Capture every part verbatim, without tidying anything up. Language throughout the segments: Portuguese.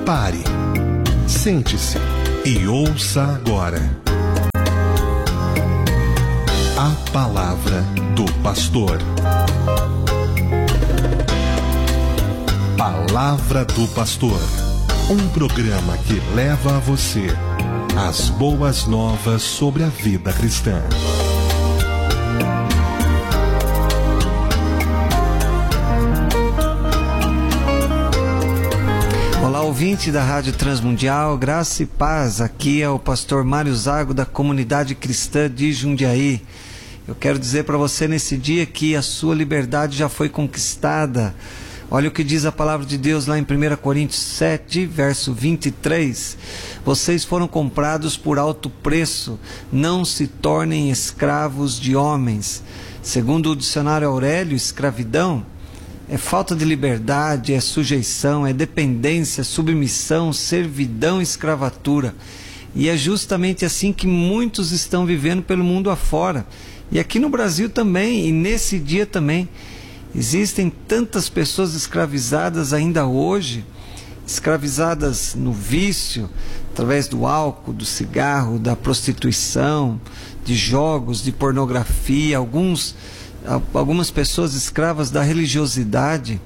Pare, sente-se e ouça agora a palavra do pastor. Palavra do Pastor, um programa que leva a você as boas novas sobre a vida cristã. Olá, ouvinte da Rádio Transmundial, graça e paz. Aqui é o pastor Mário Zago, da Comunidade Cristã de Jundiaí. Eu quero dizer para você nesse dia que a sua liberdade já foi conquistada. Olha o que diz a palavra de Deus lá em primeira Coríntios sete, verso vinte e três. Vocês foram comprados por alto preço, não se tornem escravos de homens. Segundo o dicionário Aurélio, escravidão é falta de liberdade, é sujeição, é dependência, submissão, servidão e escravatura. E é justamente assim que muitos estão vivendo pelo mundo afora. E aqui no Brasil também, e nesse dia também. Existem tantas pessoas escravizadas ainda hoje, escravizadas no vício, através do álcool, do cigarro, da prostituição, de jogos, de pornografia, alguns, algumas pessoas escravas da religiosidade,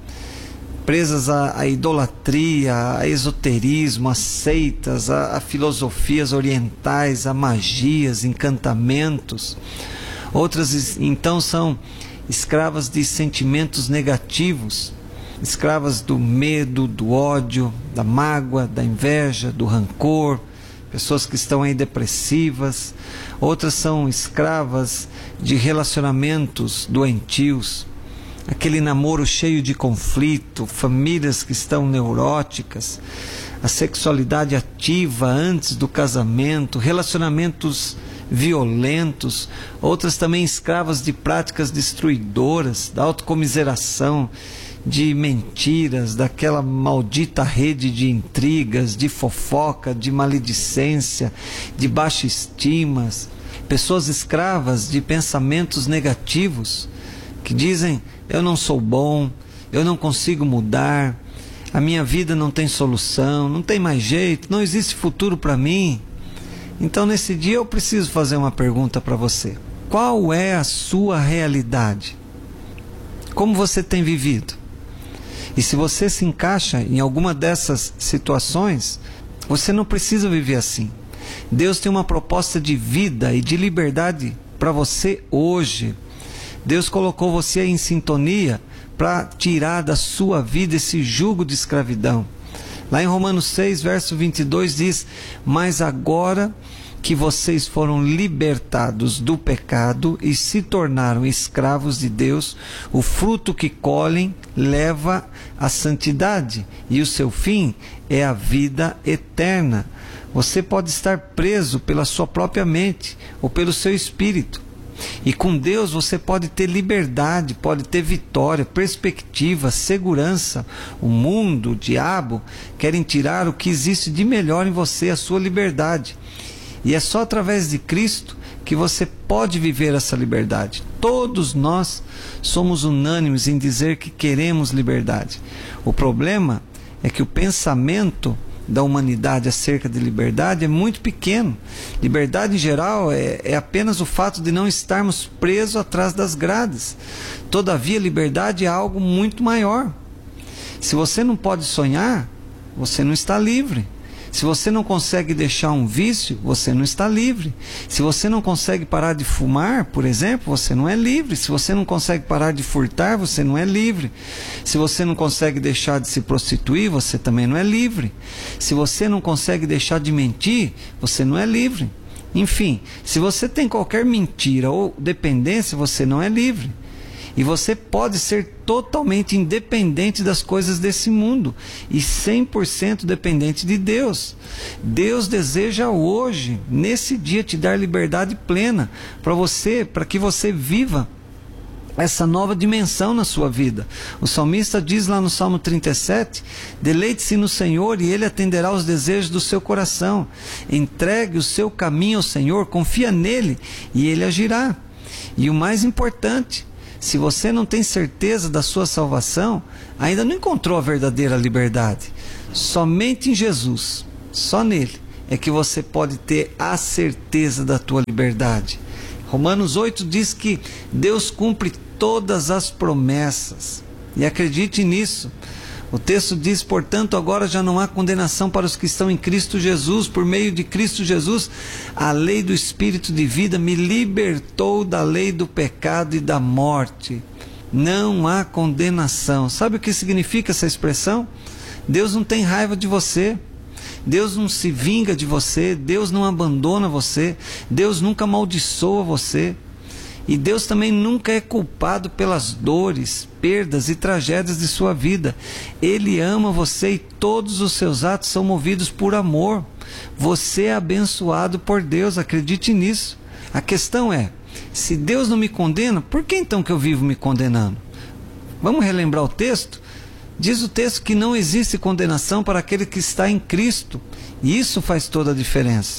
presas à, à idolatria, a esoterismo, a seitas, a, a filosofias orientais, a magias, encantamentos. Outras então são escravas de sentimentos negativos, escravas do medo, do ódio, da mágoa, da inveja, do rancor, pessoas que estão aí depressivas. Outras são escravas de relacionamentos doentios, aquele namoro cheio de conflito, famílias que estão neuróticas, a sexualidade ativa antes do casamento, relacionamentos violentos. Outras também escravas de práticas destruidoras, da autocomiseração, de mentiras, daquela maldita rede de intrigas, de fofoca, de maledicência, de baixa estima. Pessoas escravas de pensamentos negativos, que dizem: eu não sou bom, eu não consigo mudar, a minha vida não tem solução, não tem mais jeito, não existe futuro para mim. Então nesse dia eu preciso fazer uma pergunta para você. Qual é a sua realidade? Como você tem vivido? E se você se encaixa em alguma dessas situações, você não precisa viver assim. Deus tem uma proposta de vida e de liberdade para você hoje. Deus colocou você em sintonia para tirar da sua vida esse jugo de escravidão. Lá em Romanos seis, verso vinte e dois diz: mas agora que vocês foram libertados do pecado e se tornaram escravos de Deus, o fruto que colhem leva à santidade, e o seu fim é a vida eterna. Você pode estar preso pela sua própria mente ou pelo seu espírito. E com Deus você pode ter liberdade, pode ter vitória, perspectiva, segurança. O mundo, o diabo, querem tirar o que existe de melhor em você, a sua liberdade. E é só através de Cristo que você pode viver essa liberdade. Todos nós somos unânimes em dizer que queremos liberdade. O problema é que o pensamento da humanidade acerca de liberdade é muito pequeno. Liberdade em geral é, é apenas o fato de não estarmos presos atrás das grades. Todavia, liberdade é algo muito maior. Se você não pode sonhar, você não está livre. Se você não consegue deixar um vício, você não está livre. Se você não consegue parar de fumar, por exemplo, você não é livre. Se você não consegue parar de furtar, você não é livre. Se você não consegue deixar de se prostituir, você também não é livre. Se você não consegue deixar de mentir, você não é livre. Enfim, se você tem qualquer mentira ou dependência, você não é livre. E você pode ser totalmente independente das coisas desse mundo e cem por cento dependente de Deus. Deus deseja hoje, nesse dia, te dar liberdade plena para você, para que você viva essa nova dimensão na sua vida. O salmista diz lá no Salmo trinta e sete: deleite-se no Senhor e Ele atenderá aos desejos do seu coração. Entregue o seu caminho ao Senhor, confia nele e Ele agirá. E o mais importante, se você não tem certeza da sua salvação, ainda não encontrou a verdadeira liberdade. Somente em Jesus, só nele, é que você pode ter a certeza da tua liberdade. Romanos oito diz que Deus cumpre todas as promessas. E acredite nisso. O texto diz, portanto, agora já não há condenação para os que estão em Cristo Jesus. Por meio de Cristo Jesus, a lei do Espírito de vida me libertou da lei do pecado e da morte. Não há condenação. Sabe o que significa essa expressão? Deus não tem raiva de você. Deus não se vinga de você, Deus não abandona você, Deus nunca amaldiçoa você. E Deus também nunca é culpado pelas dores, perdas e tragédias de sua vida. Ele ama você e todos os seus atos são movidos por amor. Você é abençoado por Deus, acredite nisso. A questão é, se Deus não me condena, por que então que eu vivo me condenando? Vamos relembrar o texto? Diz o texto que não existe condenação para aquele que está em Cristo. E isso faz toda a diferença.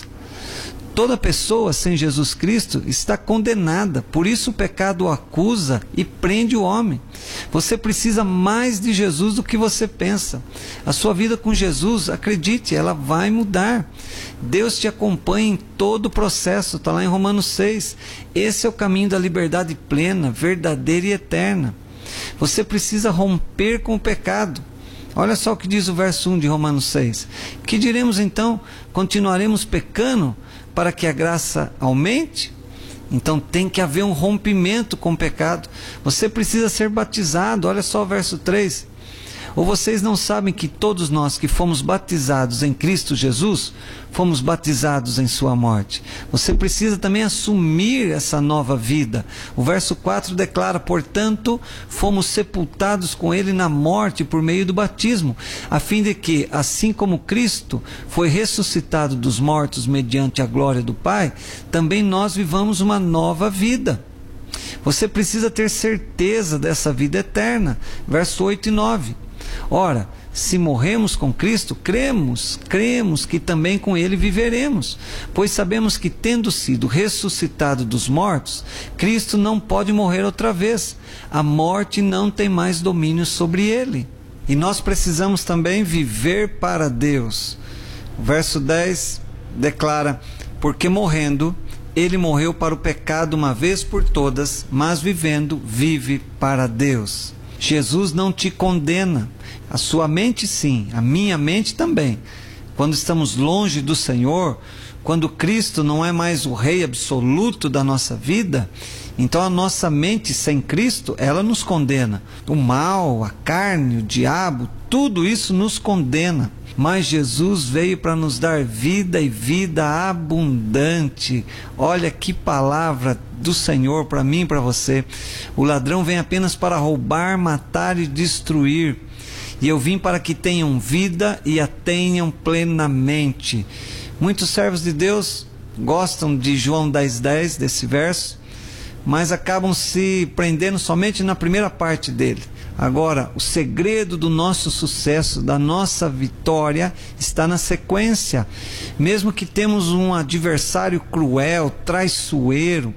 Toda pessoa sem Jesus Cristo está condenada. Por isso o pecado o acusa e prende o homem. Você precisa mais de Jesus do que você pensa. A sua vida com Jesus, acredite, ela vai mudar. Deus te acompanha em todo o processo. Está lá em Romanos seis. Esse é o caminho da liberdade plena, verdadeira e eterna. Você precisa romper com o pecado. Olha só o que diz o verso um de Romanos seis. Que diremos então? Continuaremos pecando para que a graça aumente? Então tem que haver um rompimento com o pecado. Você precisa ser batizado. Olha só o verso três. Ou vocês não sabem que todos nós que fomos batizados em Cristo Jesus, fomos batizados em sua morte? Você precisa também assumir essa nova vida. O verso quatro declara, portanto, fomos sepultados com ele na morte por meio do batismo, a fim de que, assim como Cristo foi ressuscitado dos mortos mediante a glória do Pai, também nós vivamos uma nova vida. Você precisa ter certeza dessa vida eterna. Verso oito e nove. Ora, se morremos com Cristo, cremos, cremos que também com Ele viveremos, pois sabemos que, tendo sido ressuscitado dos mortos, Cristo não pode morrer outra vez. A morte não tem mais domínio sobre Ele. E nós precisamos também viver para Deus. O verso dez declara, porque morrendo, Ele morreu para o pecado uma vez por todas, mas vivendo, vive para Deus. Jesus não te condena. A sua mente sim, a minha mente também. Quando estamos longe do Senhor, quando Cristo não é mais o Rei absoluto da nossa vida, então a nossa mente sem Cristo, ela nos condena. O mal, a carne, o diabo, tudo isso nos condena. Mas Jesus veio para nos dar vida e vida abundante. Olha que palavra do Senhor para mim e para você. O ladrão vem apenas para roubar, matar e destruir. E eu vim para que tenham vida e a tenham plenamente. Muitos servos de Deus gostam de João dez, dez, desse verso, mas acabam se prendendo somente na primeira parte dele. Agora, o segredo do nosso sucesso, da nossa vitória, está na sequência. Mesmo que temos um adversário cruel, traiçoeiro,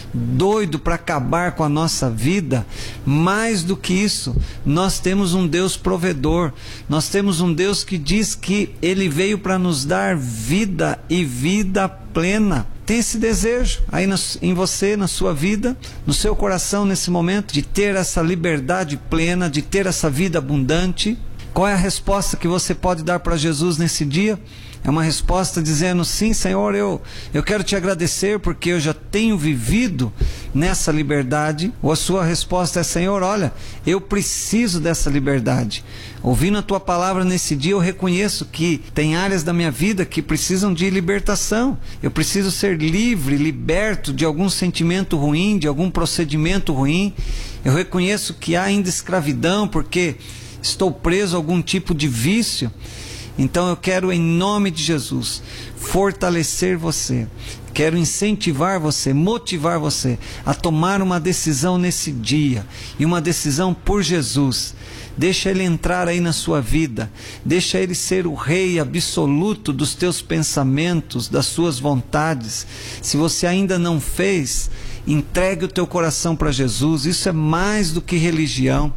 doido para acabar com a nossa vida, mais do que isso, nós temos um Deus provedor. Nós temos um Deus que diz que Ele veio para nos dar vida e vida plena. Tem esse desejo aí na, em você, na sua vida, no seu coração nesse momento, de ter essa liberdade plena, de ter essa vida abundante? Qual é a resposta que você pode dar para Jesus nesse dia? É uma resposta dizendo, sim Senhor, eu, eu quero te agradecer porque eu já tenho vivido nessa liberdade. Ou a sua resposta é, Senhor, olha, eu preciso dessa liberdade. Ouvindo a tua palavra nesse dia, eu reconheço que tem áreas da minha vida que precisam de libertação. Eu preciso ser livre, liberto de algum sentimento ruim, de algum procedimento ruim. Eu reconheço que há ainda escravidão porque estou preso a algum tipo de vício. Então eu quero, em nome de Jesus, fortalecer você. Quero incentivar você, motivar você a tomar uma decisão nesse dia. E uma decisão por Jesus. Deixa Ele entrar aí na sua vida. Deixa Ele ser o Rei absoluto dos teus pensamentos, das suas vontades. Se você ainda não fez, entregue o teu coração para Jesus. Isso é mais do que religião.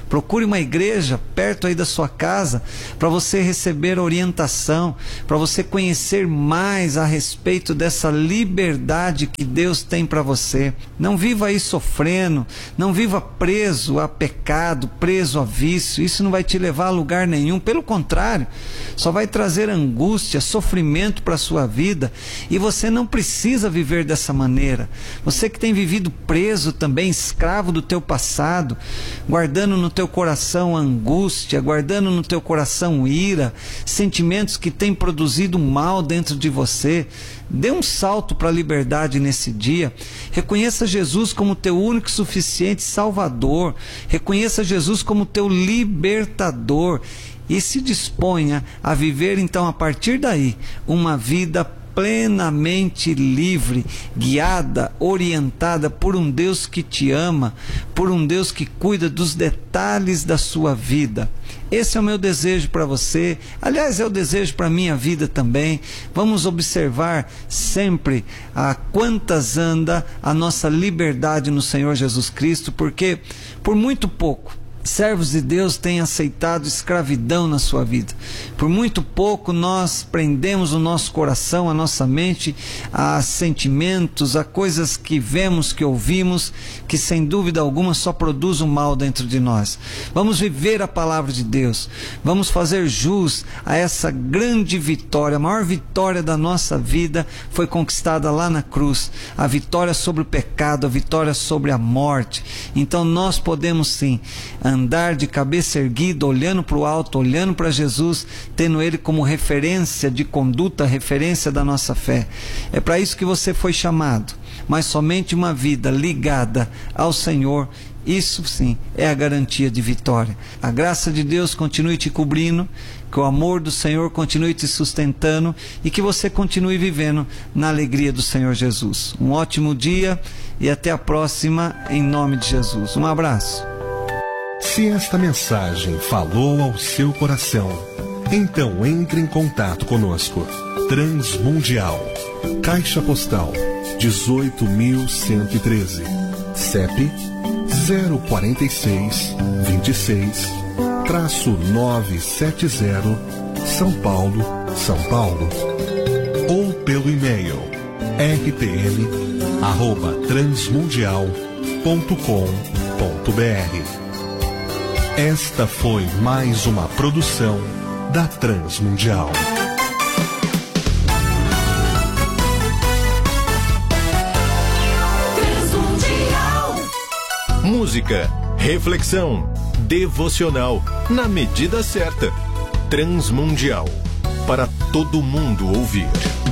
Procure uma igreja perto aí da sua casa para você receber orientação, para você conhecer mais a respeito dessa liberdade que Deus tem para você. Não viva aí sofrendo, não viva preso a pecado, preso a vício. Isso não vai te levar a lugar nenhum. Pelo contrário, só vai trazer angústia, sofrimento para a sua vida, e você não precisa viver dessa maneira. Você que tem vivido preso também, escravo do teu passado, guardando no teu coração angústia, guardando no teu coração ira, sentimentos que têm produzido mal dentro de você, dê um salto para a liberdade nesse dia. Reconheça Jesus como teu único e suficiente Salvador, reconheça Jesus como teu libertador e se disponha a viver então a partir daí uma vida plenamente livre, guiada, orientada por um Deus que te ama, por um Deus que cuida dos detalhes da sua vida. Esse é o meu desejo para você, aliás é o desejo para a minha vida também. Vamos observar sempre a quantas anda a nossa liberdade no Senhor Jesus Cristo, porque por muito pouco servos de Deus têm aceitado escravidão na sua vida. Por muito pouco nós prendemos o nosso coração, a nossa mente a sentimentos, a coisas que vemos, que ouvimos, que sem dúvida alguma só produzem o mal dentro de nós. Vamos viver a palavra de Deus, vamos fazer jus a essa grande vitória. A maior vitória da nossa vida foi conquistada lá na cruz, a vitória sobre o pecado, a vitória sobre a morte. Então nós podemos sim andar de cabeça erguida, olhando para o alto, olhando para Jesus, tendo Ele como referência de conduta, referência da nossa fé. É para isso que você foi chamado, mas somente uma vida ligada ao Senhor, isso sim é a garantia de vitória. A graça de Deus continue te cobrindo, que o amor do Senhor continue te sustentando e que você continue vivendo na alegria do Senhor Jesus. Um ótimo dia e até a próxima, em nome de Jesus. Um abraço. Se esta mensagem falou ao seu coração, então entre em contato conosco. Transmundial, Caixa Postal dezoito mil cento e treze, C E P zero quarenta e seis, vinte e seis, traço novecentos e setenta, São Paulo, São Paulo. Ou pelo e-mail r t m arroba transmundial ponto com ponto b r. Esta foi mais uma produção da Transmundial. Transmundial. Música, reflexão, devocional, na medida certa. Transmundial, para todo mundo ouvir.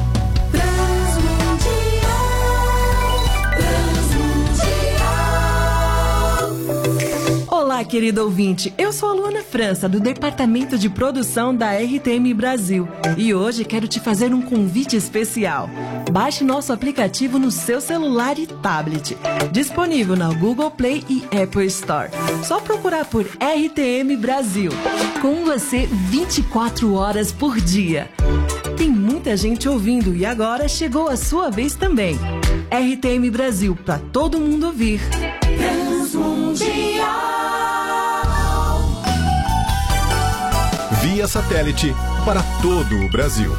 Olá, querido ouvinte, eu sou a Luana França, do Departamento de Produção da R T M Brasil, e hoje quero te fazer um convite especial. Baixe nosso aplicativo no seu celular e tablet, disponível na Google Play e Apple Store. Só procurar por R T M Brasil, com você vinte e quatro horas por dia. Tem muita gente ouvindo e agora chegou a sua vez também. R T M Brasil, para todo mundo ouvir. Transmundial. Via satélite para todo o Brasil.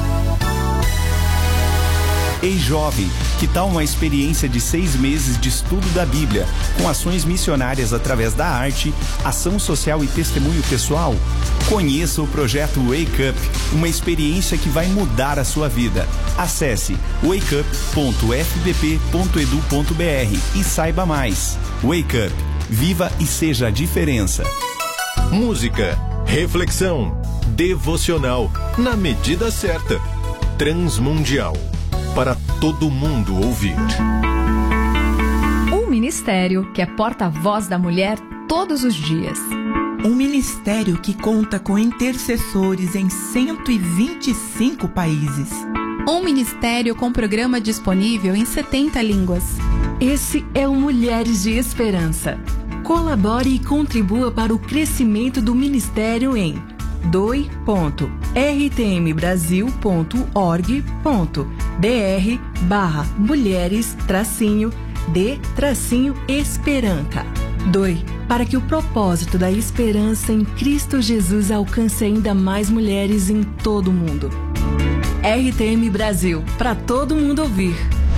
Ei, jovem, que tal uma experiência de seis meses de estudo da Bíblia, com ações missionárias através da arte, ação social e testemunho pessoal? Conheça o projeto Wake Up, uma experiência que vai mudar a sua vida. Acesse wake up ponto f b p ponto edu ponto b r e saiba mais. Wake Up, viva e seja a diferença. Música, reflexão, devocional, na medida certa. Transmundial, para todo mundo ouvir. Um ministério que é porta-voz da mulher todos os dias. Um ministério que conta com intercessores em cento e vinte e cinco países. Um ministério com programa disponível em setenta línguas. Esse é o Mulheres de Esperança. Colabore e contribua para o crescimento do ministério em doe ponto r t m brasil ponto org ponto b r barra mulheres tracinho de tracinho esperança. doe para que o propósito da esperança em Cristo Jesus alcance ainda mais mulheres em todo o mundo. R T M Brasil, para todo mundo ouvir.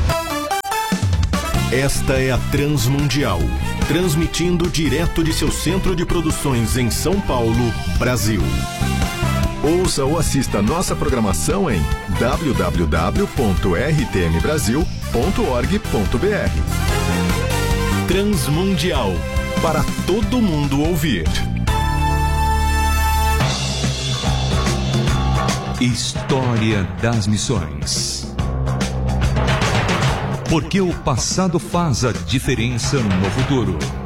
Esta é a Transmundial, transmitindo direto de seu centro de produções em São Paulo, Brasil. Ouça ou assista nossa programação em w w w ponto r t m brasil ponto org ponto b r. Transmundial, para todo mundo ouvir. História das Missões. Porque o passado faz a diferença no futuro.